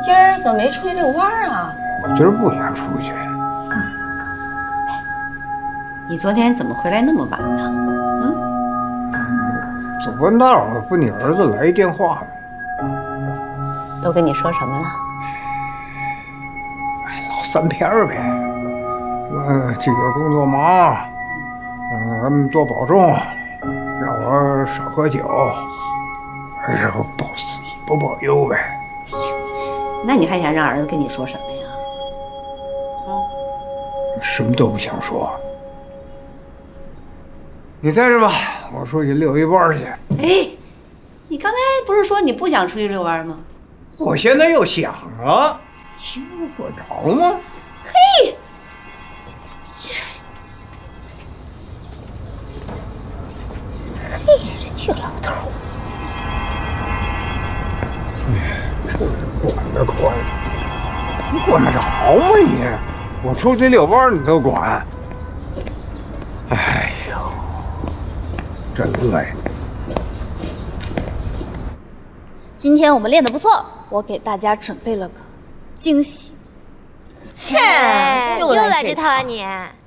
今儿怎么没出去遛弯啊？ 我今儿不想出去。 你昨天怎么回来那么晚呢？ 走半道不你儿子来一电话了。 都跟你说什么了？ 老三片儿呗。这个工作忙，咱们多保重，让我少喝酒，然后保自己不保佑呗。 那你还想让儿子跟你说什么呀？ 什么都不想说。你在这吧，我出去遛一弯去。 哎，你刚才不是说你不想出去遛弯吗？ 我现在又想了，用得着吗？ 嘿，这老头儿， 管得宽，你管得着吗你？我出去遛弯你都管？哎呦，真饿呀！ 今天我们练得不错，我给大家准备了个惊喜。 切，又来这套啊你！